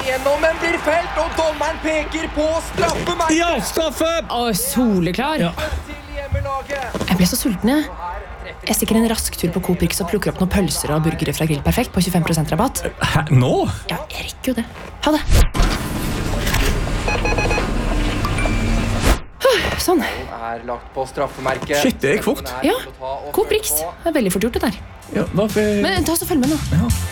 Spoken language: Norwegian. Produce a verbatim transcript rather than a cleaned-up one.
igjennom, men blir felt, og dommeren peker på straffemerket. Ja, straffe! Å, soleklar. Ja. Til hjemmelaget. Jeg ble så sulten, jeg. Jeg stikker en rask tur på Coop Rix og plukker opp noen pølser og burgere fra Grill Perfekt på tjuefem prosent rabatt. Hæ, nå? Ja, jeg rekker jo det. Ha det. Sånn. Er lagt på straffemerket. Shit, det gikk fort. Ja, Coop Rix. Det er veldig fort gjort det der. Ja, hva for... Men ta oss og følg med nå. Ja.